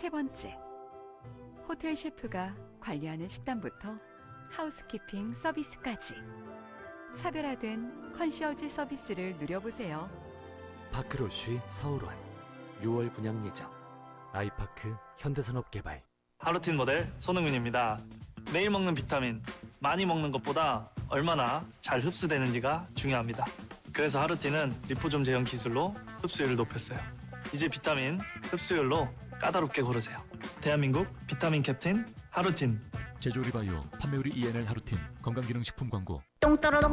세 번째, 호텔 셰프가 관리하는 식단부터 하우스키핑 서비스까지 차별화된 컨시어지 서비스를 누려보세요. 파크로쉬 서울원 6월 분양 예정. 아이파크 현대산업개발. 하루틴 모델 손흥민입니다. 매일 먹는 비타민, 많이 먹는 것보다 얼마나 잘 흡수되는지가 중요합니다. 그래서 하루틴은 리포좀 제형 기술로 흡수율을 높였어요. 이제 비타민 흡수율로 까다롭게 고르세요. 대한민국 비타민 캡틴 하루틴. 제조리바이오 판매우리 ENL 하루틴 건강기능식품 광고. 똥 떨어덩